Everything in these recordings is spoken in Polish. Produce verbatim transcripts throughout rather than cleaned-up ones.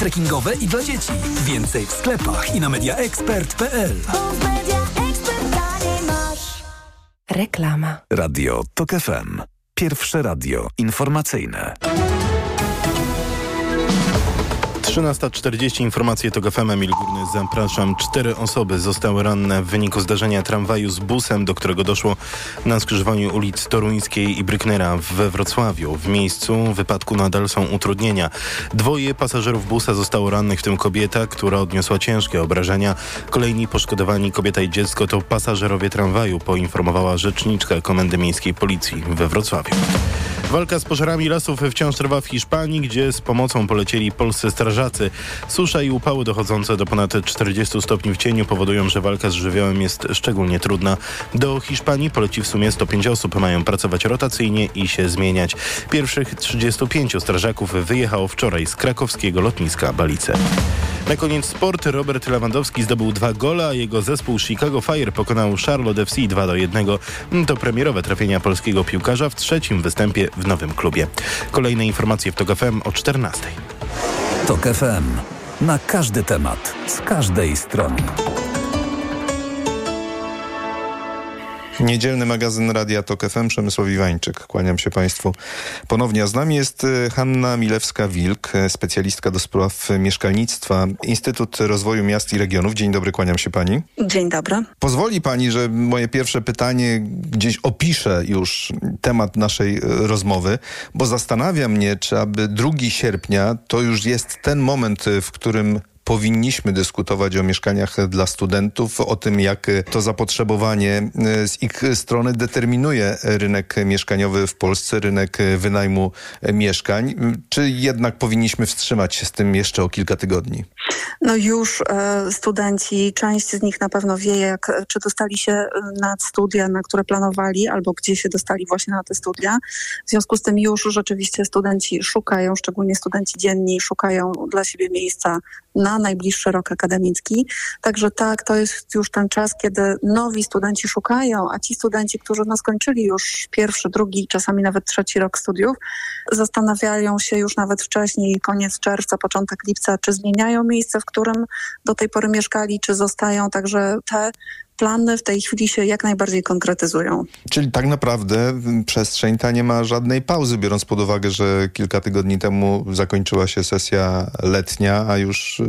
trekkingowe i dla dzieci. Więcej w sklepach i na mediaexpert kropka p l. Reklama. Radio TOK F M. Pierwsze radio informacyjne. trzynasta czterdzieści, informacje TOK F M, Emil Górny, zapraszam. Cztery osoby zostały ranne w wyniku zdarzenia tramwaju z busem, do którego doszło na skrzyżowaniu ulic Toruńskiej i Brücknera we Wrocławiu. W miejscu wypadku nadal są utrudnienia. Dwoje pasażerów busa zostało rannych, w tym kobieta, która odniosła ciężkie obrażenia. Kolejni poszkodowani, kobieta i dziecko, to pasażerowie tramwaju, poinformowała rzeczniczka Komendy Miejskiej Policji we Wrocławiu. Walka z pożarami lasów wciąż trwa w Hiszpanii, gdzie z pomocą polecieli polscy strażacy. Susza i upały dochodzące do ponad czterdziestu stopni w cieniu powodują, że walka z żywiołem jest szczególnie trudna. Do Hiszpanii poleci w sumie sto pięć osób. Mają pracować rotacyjnie i się zmieniać. Pierwszych trzydziestu pięciu strażaków wyjechało wczoraj z krakowskiego lotniska Balice. Na koniec sport. Robert Lewandowski zdobył dwa gola, a jego zespół Chicago Fire pokonał Charlotte F C dwa do jednego. To premierowe trafienia polskiego piłkarza w trzecim występie w nowym klubie. Kolejne informacje w TOK F M o czternastej. TOK F M. Na każdy temat, z każdej strony. Niedzielny magazyn Radia TOK F M, Przemysław Iwańczyk. Kłaniam się Państwu ponownie. A z nami jest Hanna Milewska-Wilk, specjalistka do spraw mieszkalnictwa, Instytut Rozwoju Miast i Regionów. Dzień dobry, kłaniam się Pani. Dzień dobry. Pozwoli Pani, że moje pierwsze pytanie gdzieś opisze już temat naszej rozmowy, bo zastanawia mnie, czy aby drugiego sierpnia to już jest ten moment, w którym powinniśmy dyskutować o mieszkaniach dla studentów, o tym, jak to zapotrzebowanie z ich strony determinuje rynek mieszkaniowy w Polsce, rynek wynajmu mieszkań. Czy jednak powinniśmy wstrzymać się z tym jeszcze o kilka tygodni? No już e, studenci, część z nich na pewno wie, jak, czy dostali się na studia, na które planowali, albo gdzie się dostali właśnie na te studia. W związku z tym już rzeczywiście studenci szukają, szczególnie studenci dzienni, szukają dla siebie miejsca na najbliższy rok akademicki. Także tak, to jest już ten czas, kiedy nowi studenci szukają, a ci studenci, którzy no skończyli już pierwszy, drugi, czasami nawet trzeci rok studiów, zastanawiają się już nawet wcześniej, koniec czerwca, początek lipca, czy zmieniają miejsce, w którym do tej pory mieszkali, czy zostają. Także te plany w tej chwili się jak najbardziej konkretyzują. Czyli tak naprawdę przestrzeń ta nie ma żadnej pauzy, biorąc pod uwagę, że kilka tygodni temu zakończyła się sesja letnia, a już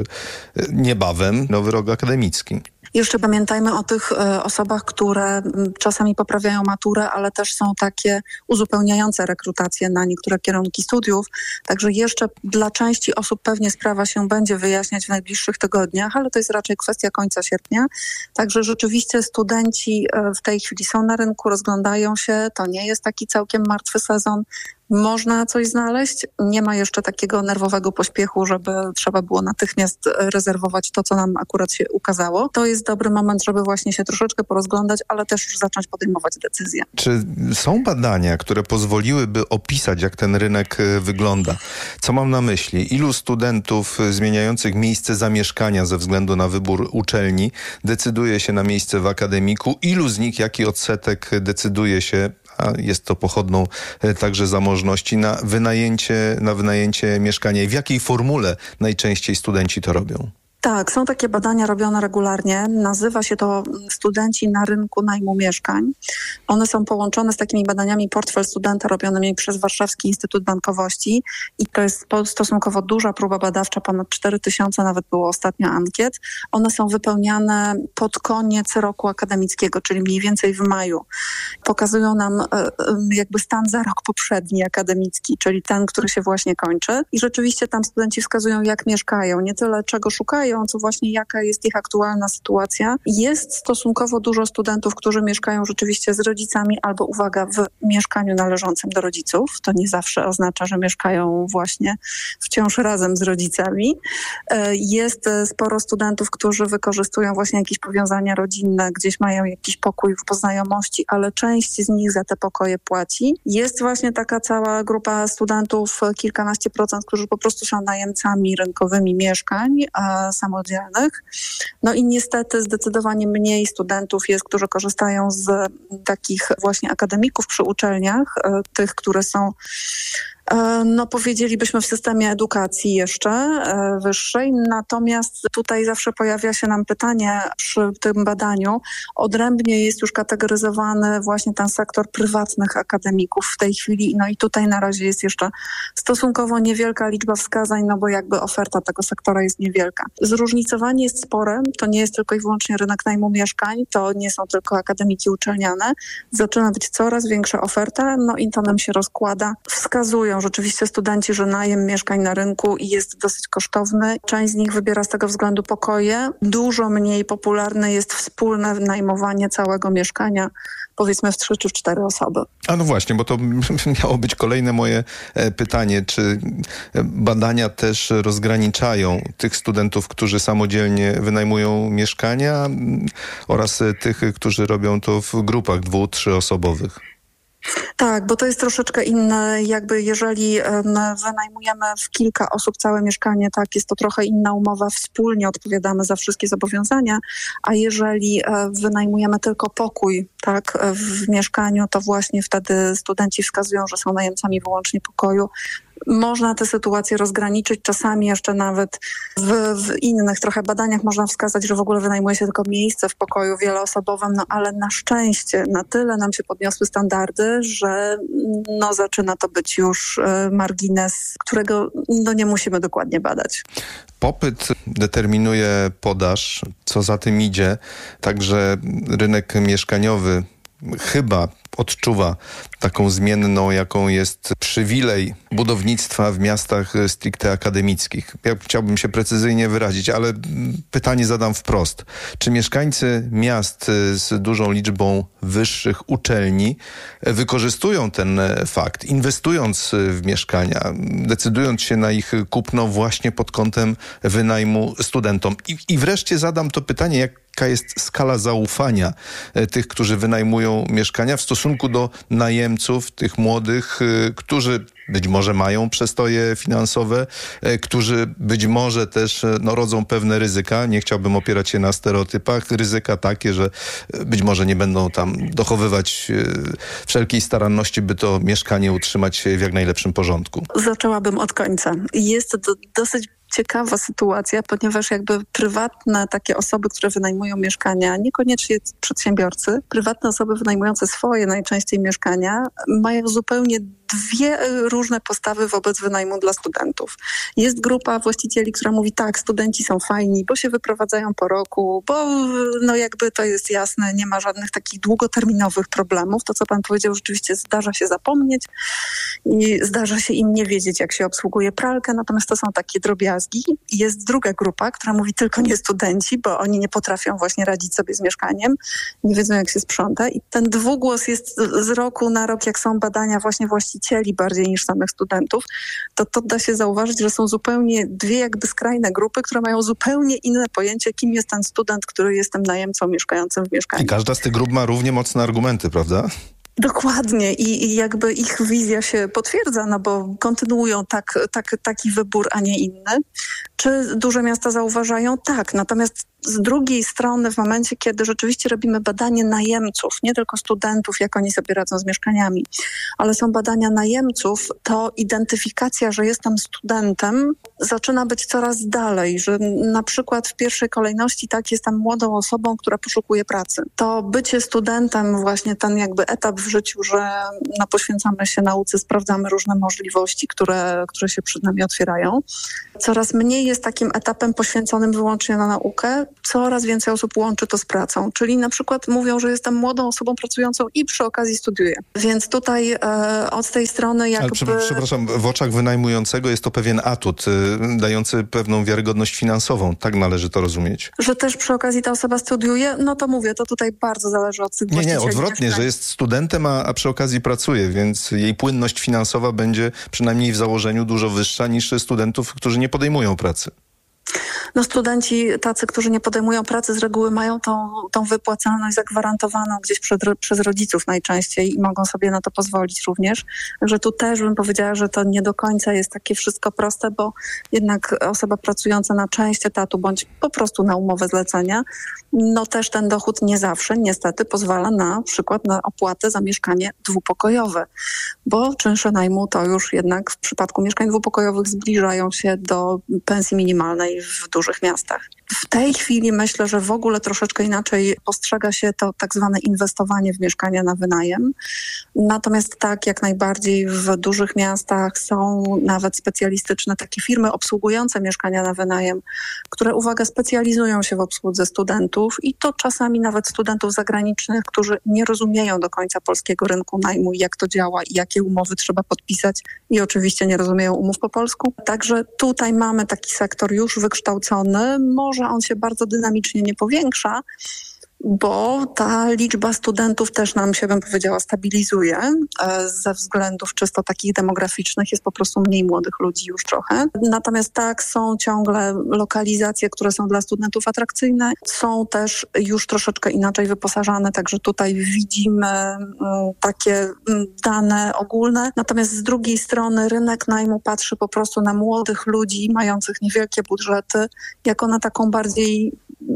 niebawem nowy rok akademicki. Jeszcze pamiętajmy o tych e, osobach, które czasami poprawiają maturę, ale też są takie uzupełniające rekrutacje na niektóre kierunki studiów. Także jeszcze dla części osób pewnie sprawa się będzie wyjaśniać w najbliższych tygodniach, ale to jest raczej kwestia końca sierpnia. Także rzeczywiście studenci e, w tej chwili są na rynku, rozglądają się. To nie jest taki całkiem martwy sezon. Można coś znaleźć. Nie ma jeszcze takiego nerwowego pośpiechu, żeby trzeba było natychmiast rezerwować to, co nam akurat się ukazało. To jest dobry moment, żeby właśnie się troszeczkę porozglądać, ale też już zacząć podejmować decyzje. Czy są badania, które pozwoliłyby opisać, jak ten rynek wygląda? Co mam na myśli? Ilu studentów zmieniających miejsce zamieszkania ze względu na wybór uczelni decyduje się na miejsce w akademiku? Ilu z nich, jaki odsetek decyduje się, a jest to pochodną także zamożności, na wynajęcie, na wynajęcie mieszkania i w jakiej formule najczęściej studenci to robią? Tak, są takie badania robione regularnie. Nazywa się to Studenci na rynku najmu mieszkań. One są połączone z takimi badaniami Portfel Studenta robionymi przez Warszawski Instytut Bankowości i to jest stosunkowo duża próba badawcza, ponad cztery tysiące nawet było ostatnio ankiet. One są wypełniane pod koniec roku akademickiego, czyli mniej więcej w maju. Pokazują nam jakby stan za rok poprzedni akademicki, czyli ten, który się właśnie kończy. I rzeczywiście tam studenci wskazują, jak mieszkają, nie tyle czego szukają, co właśnie jaka jest ich aktualna sytuacja. Jest stosunkowo dużo studentów, którzy mieszkają rzeczywiście z rodzicami albo, uwaga, w mieszkaniu należącym do rodziców. To nie zawsze oznacza, że mieszkają właśnie wciąż razem z rodzicami. Jest sporo studentów, którzy wykorzystują właśnie jakieś powiązania rodzinne, gdzieś mają jakiś pokój po znajomości, ale część z nich za te pokoje płaci. Jest właśnie taka cała grupa studentów, kilkanaście procent, którzy po prostu są najemcami rynkowymi mieszkań, a samodzielnych. No i niestety zdecydowanie mniej studentów jest, którzy korzystają z takich właśnie akademików przy uczelniach, tych, które są No powiedzielibyśmy w systemie edukacji jeszcze wyższej, natomiast tutaj zawsze pojawia się nam pytanie przy tym badaniu, odrębnie jest już kategoryzowany właśnie ten sektor prywatnych akademików w tej chwili, no i tutaj na razie jest jeszcze stosunkowo niewielka liczba wskazań, no bo jakby oferta tego sektora jest niewielka. Zróżnicowanie jest spore, to nie jest tylko i wyłącznie rynek najmu mieszkań, to nie są tylko akademiki uczelniane, zaczyna być coraz większa oferta, no i to nam się rozkłada. Wskazują rzeczywiście studenci, że najem mieszkań na rynku jest dosyć kosztowny. Część z nich wybiera z tego względu pokoje. Dużo mniej popularne jest wspólne najmowanie całego mieszkania, powiedzmy w trzy czy w cztery osoby. A no właśnie, bo to miało być kolejne moje pytanie. Czy badania też rozgraniczają tych studentów, którzy samodzielnie wynajmują mieszkania oraz tych, którzy robią to w grupach dwu-, trzyosobowych? Tak, bo to jest troszeczkę inne, jakby jeżeli wynajmujemy w kilka osób całe mieszkanie, tak, jest to trochę inna umowa, wspólnie odpowiadamy za wszystkie zobowiązania, a jeżeli wynajmujemy tylko pokój, tak, w mieszkaniu, to właśnie wtedy studenci wskazują, że są najemcami wyłącznie pokoju. Można te sytuacje rozgraniczyć, czasami jeszcze nawet w, w innych trochę badaniach można wskazać, że w ogóle wynajmuje się tylko miejsce w pokoju wieloosobowym, no ale na szczęście na tyle nam się podniosły standardy, że no, zaczyna to być już y, margines, którego no, nie musimy dokładnie badać. Popyt determinuje podaż, co za tym idzie, także rynek mieszkaniowy chyba odczuwa taką zmienną, jaką jest przywilej budownictwa w miastach stricte akademickich. Ja chciałbym się precyzyjnie wyrazić, ale pytanie zadam wprost. Czy mieszkańcy miast z dużą liczbą wyższych uczelni wykorzystują ten fakt, inwestując w mieszkania, decydując się na ich kupno właśnie pod kątem wynajmu studentom? I, i wreszcie zadam to pytanie, jak Jaka jest skala zaufania tych, którzy wynajmują mieszkania w stosunku do najemców, tych młodych, którzy być może mają przestoje finansowe, którzy być może też no, rodzą pewne ryzyka. Nie chciałbym opierać się na stereotypach. Ryzyka takie, że być może nie będą tam dochowywać wszelkiej staranności, by to mieszkanie utrzymać w jak najlepszym porządku. Zaczęłabym od końca. Jest to dosyć ciekawa sytuacja, ponieważ jakby prywatne takie osoby, które wynajmują mieszkania, niekoniecznie przedsiębiorcy, prywatne osoby wynajmujące swoje najczęściej mieszkania, mają zupełnie dwie różne postawy wobec wynajmu dla studentów. Jest grupa właścicieli, która mówi tak, studenci są fajni, bo się wyprowadzają po roku, bo no jakby to jest jasne, nie ma żadnych takich długoterminowych problemów. To, co pan powiedział, rzeczywiście zdarza się zapomnieć i zdarza się im nie wiedzieć, jak się obsługuje pralkę, natomiast to są takie drobiazgi. Jest druga grupa, która mówi tylko nie studenci, bo oni nie potrafią właśnie radzić sobie z mieszkaniem, nie wiedzą, jak się sprząta i ten dwugłos jest z roku na rok, jak są badania właśnie właścicieli bardziej niż samych studentów, to to da się zauważyć, że są zupełnie dwie jakby skrajne grupy, które mają zupełnie inne pojęcie, kim jest ten student, który jest tym najemcą mieszkającym w mieszkaniu. I każda z tych grup ma równie mocne argumenty, prawda? Dokładnie I, i jakby ich wizja się potwierdza, no bo kontynuują tak, tak, taki wybór, a nie inny. Czy duże miasta zauważają? Tak. Natomiast z drugiej strony w momencie, kiedy rzeczywiście robimy badanie najemców, nie tylko studentów, jak oni sobie radzą z mieszkaniami, ale są badania najemców, to identyfikacja, że jestem studentem, zaczyna być coraz dalej, że na przykład w pierwszej kolejności tak jestem młodą osobą, która poszukuje pracy. To bycie studentem, właśnie ten jakby etap w życiu, że no, poświęcamy się nauce, sprawdzamy różne możliwości, które, które się przed nami otwierają. Coraz mniej jest takim etapem poświęconym wyłącznie na naukę, coraz więcej osób łączy to z pracą. Czyli na przykład mówią, że jestem młodą osobą pracującą i przy okazji studiuję. Więc tutaj e, od tej strony jakby... Ale przepraszam, w oczach wynajmującego jest to pewien atut, y, dający pewną wiarygodność finansową. Tak należy to rozumieć. Że też przy okazji ta osoba studiuje? No to mówię, to tutaj bardzo zależy od tych Nie, nie, właścicieli odwrotnie, mieszkań. że jest studentem, a, a przy okazji pracuje, więc jej płynność finansowa będzie przynajmniej w założeniu dużo wyższa niż studentów, którzy nie podejmują pracy. No studenci tacy, którzy nie podejmują pracy, z reguły mają tą, tą wypłacalność zagwarantowaną gdzieś przed, przez rodziców najczęściej i mogą sobie na to pozwolić również. Także tu też bym powiedziała, że to nie do końca jest takie wszystko proste, bo jednak osoba pracująca na część etatu bądź po prostu na umowę zlecenia, no też ten dochód nie zawsze niestety pozwala na przykład na opłatę za mieszkanie dwupokojowe, bo czynsze najmu to już jednak w przypadku mieszkań dwupokojowych zbliżają się do pensji minimalnej w dużych miastach. W tej chwili myślę, że w ogóle troszeczkę inaczej postrzega się to tak zwane inwestowanie w mieszkania na wynajem. Natomiast tak, jak najbardziej w dużych miastach są nawet specjalistyczne takie firmy obsługujące mieszkania na wynajem, które, uwaga, specjalizują się w obsłudze studentów i to czasami nawet studentów zagranicznych, którzy nie rozumieją do końca polskiego rynku najmu, jak to działa i jakie umowy trzeba podpisać i oczywiście nie rozumieją umów po polsku. Także tutaj mamy taki sektor już wykształcony. Może on się bardzo dynamicznie nie powiększa, bo ta liczba studentów też nam się, bym powiedziała, stabilizuje. Ze względów czysto takich demograficznych jest po prostu mniej młodych ludzi już trochę. Natomiast tak, są ciągle lokalizacje, które są dla studentów atrakcyjne. Są też już troszeczkę inaczej wyposażane, także tutaj widzimy takie dane ogólne. Natomiast z drugiej strony rynek najmu patrzy po prostu na młodych ludzi mających niewielkie budżety, jako na taką bardziej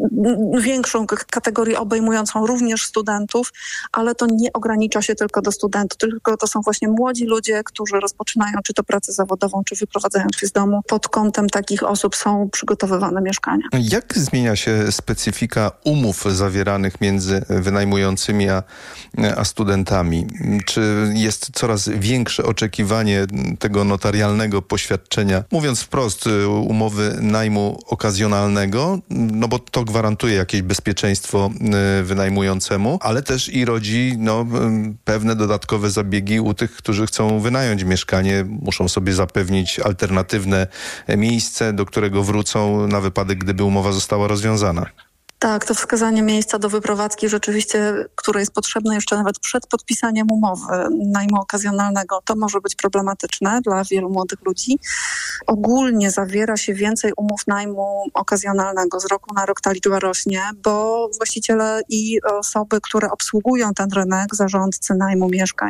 większą kategorię obejmującą również studentów, ale to nie ogranicza się tylko do studentów, tylko to są właśnie młodzi ludzie, którzy rozpoczynają czy to pracę zawodową, czy wyprowadzają się z domu. Pod kątem takich osób są przygotowywane mieszkania. Jak zmienia się specyfika umów zawieranych między wynajmującymi a, a studentami? Czy jest coraz większe oczekiwanie tego notarialnego poświadczenia, mówiąc wprost, umowy najmu okazjonalnego, no bo to gwarantuje jakieś bezpieczeństwo wynajmującemu, ale też i rodzi no, pewne dodatkowe zabiegi u tych, którzy chcą wynająć mieszkanie. Muszą sobie zapewnić alternatywne miejsce, do którego wrócą na wypadek, gdyby umowa została rozwiązana. Tak, to wskazanie miejsca do wyprowadzki rzeczywiście, które jest potrzebne jeszcze nawet przed podpisaniem umowy najmu okazjonalnego, to może być problematyczne dla wielu młodych ludzi. Ogólnie zawiera się więcej umów najmu okazjonalnego. Z roku na rok ta liczba rośnie, bo właściciele i osoby, które obsługują ten rynek, zarządcy najmu mieszkań,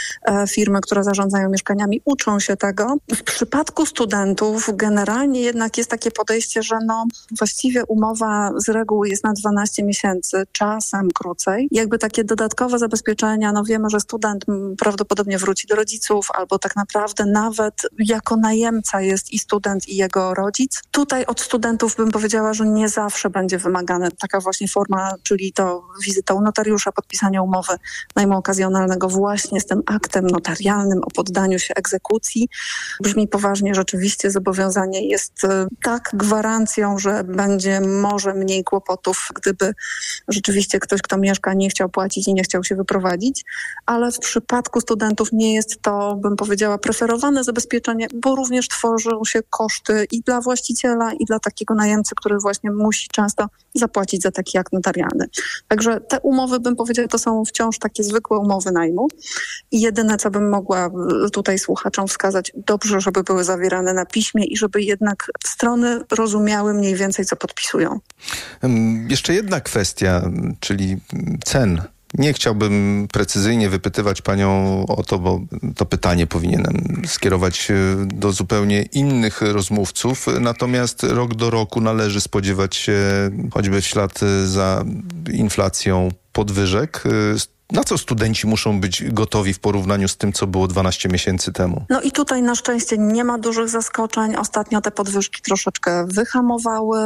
firmy, które zarządzają mieszkaniami, uczą się tego. W przypadku studentów generalnie jednak jest takie podejście, że no właściwie umowa z reguły jest na dwanaście miesięcy, czasem krócej. Jakby takie dodatkowe zabezpieczenia, no wiemy, że student prawdopodobnie wróci do rodziców, albo tak naprawdę nawet jako najemca jest i student, i jego rodzic. Tutaj od studentów bym powiedziała, że nie zawsze będzie wymagana taka właśnie forma, czyli to wizyta u notariusza, podpisanie umowy najmu okazjonalnego właśnie z tym aktem notarialnym o poddaniu się egzekucji. Brzmi poważnie, rzeczywiście zobowiązanie jest tak gwarancją, że będzie może mniej kłopotów, gdyby rzeczywiście ktoś, kto mieszka, nie chciał płacić i nie chciał się wyprowadzić, ale w przypadku studentów nie jest to, bym powiedziała, preferowane zabezpieczenie, bo również tworzą się koszty i dla właściciela, i dla takiego najemcy, który właśnie musi często zapłacić za taki akt notarialny. Także te umowy, bym powiedziała, to są wciąż takie zwykłe umowy najmu i jedyne, co bym mogła tutaj słuchaczom wskazać, dobrze, żeby były zawierane na piśmie i żeby jednak strony rozumiały mniej więcej, co podpisują. Jeszcze jedna kwestia, czyli cen. Nie chciałbym precyzyjnie wypytywać panią o to, bo to pytanie powinienem skierować do zupełnie innych rozmówców. Natomiast rok do roku należy spodziewać się, choćby w ślad za inflacją, podwyżek. Na co studenci muszą być gotowi w porównaniu z tym, co było dwanaście miesięcy temu? No i tutaj na szczęście nie ma dużych zaskoczeń. Ostatnio te podwyżki troszeczkę wyhamowały.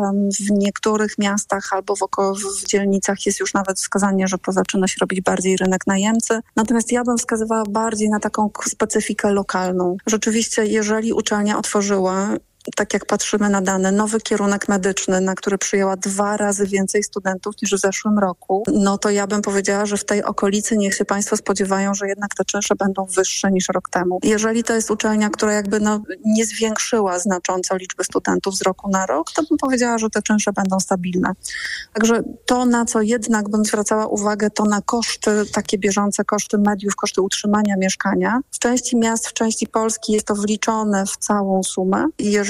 W niektórych miastach albo w, oko- w dzielnicach jest już nawet wskazanie, że to zaczyna się robić bardziej rynek najemcy. Natomiast ja bym wskazywała bardziej na taką specyfikę lokalną. Rzeczywiście, jeżeli uczelnia otworzyła, tak jak patrzymy na dane, nowy kierunek medyczny, na który przyjęła dwa razy więcej studentów niż w zeszłym roku, no to ja bym powiedziała, że w tej okolicy niech się państwo spodziewają, że jednak te czynsze będą wyższe niż rok temu. Jeżeli to jest uczelnia, która jakby no nie zwiększyła znacząco liczby studentów z roku na rok, to bym powiedziała, że te czynsze będą stabilne. Także to, na co jednak bym zwracała uwagę, to na koszty, takie bieżące koszty mediów, koszty utrzymania mieszkania. W części miast, w części Polski jest to wliczone w całą sumę i jeżeli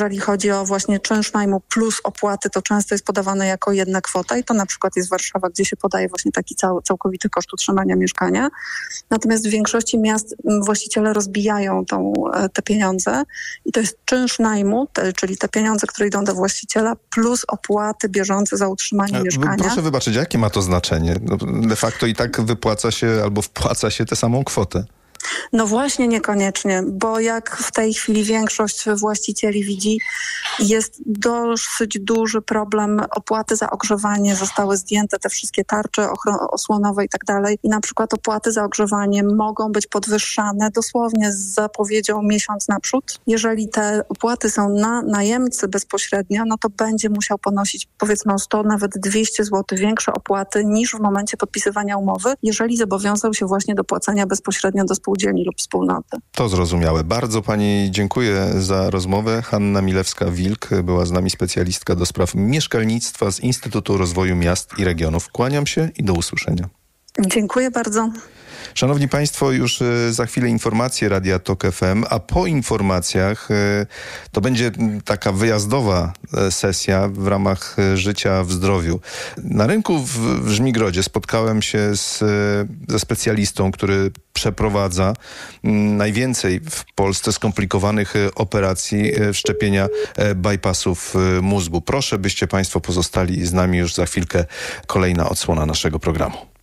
jeżeli chodzi o właśnie czynsz najmu plus opłaty, to często jest podawane jako jedna kwota i to na przykład jest Warszawa, gdzie się podaje właśnie taki cał, całkowity koszt utrzymania mieszkania. Natomiast w większości miast właściciele rozbijają tą, te pieniądze i to jest czynsz najmu, te, czyli te pieniądze, które idą do właściciela plus opłaty bieżące za utrzymanie E, mieszkania. Proszę wybaczyć, jakie ma to znaczenie? No, de facto i tak wypłaca się albo wpłaca się tę samą kwotę. No właśnie niekoniecznie, bo jak w tej chwili większość właścicieli widzi, jest dosyć duży problem. Opłaty za ogrzewanie zostały zdjęte, te wszystkie tarcze ochro- osłonowe i tak dalej. I na przykład opłaty za ogrzewanie mogą być podwyższane dosłownie z zapowiedzią miesiąc naprzód. Jeżeli te opłaty są na najemcy bezpośrednio, no to będzie musiał ponosić powiedzmy o sto, nawet dwieście złotych większe opłaty niż w momencie podpisywania umowy, jeżeli zobowiązał się właśnie do płacenia bezpośrednio do spółdzielni lub wspólnoty. To zrozumiałe. Bardzo pani dziękuję za rozmowę. Hanna Milewska-Wilk była z nami, specjalistka do spraw mieszkalnictwa z Instytutu Rozwoju Miast i Regionów. Kłaniam się i do usłyszenia. Dziękuję bardzo. Szanowni Państwo, już za chwilę informacje Radia Tok F M, a po informacjach to będzie taka wyjazdowa sesja w ramach Życia w Zdrowiu. Na rynku w, w Żmigrodzie spotkałem się z, ze specjalistą, który przeprowadza najwięcej w Polsce skomplikowanych operacji wszczepienia bypassów mózgu. Proszę, byście Państwo pozostali z nami, już za chwilkę kolejna odsłona naszego programu.